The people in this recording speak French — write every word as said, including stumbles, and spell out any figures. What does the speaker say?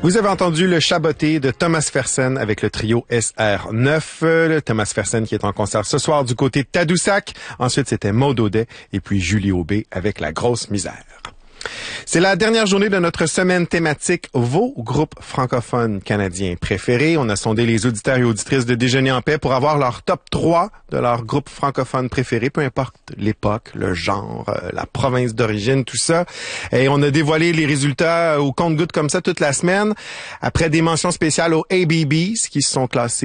Vous avez entendu le Chaboté de Thomas Fersen avec le trio S R neuf. Le Thomas Fersen qui est en concert ce soir du côté de Tadoussac. Ensuite, c'était Maud Audet et puis Julie Aubé avec La Grosse Misère. C'est la dernière journée de notre semaine thématique Vos groupes francophones canadiens préférés. On a sondé les auditeurs et auditrices de Déjeuner en paix pour avoir leur top trois de leurs groupes francophones préférés, peu importe l'époque, le genre, la province d'origine, tout ça. Et on a dévoilé les résultats au compte-gouttes comme ça toute la semaine, après des mentions spéciales aux A B Bs qui se sont classés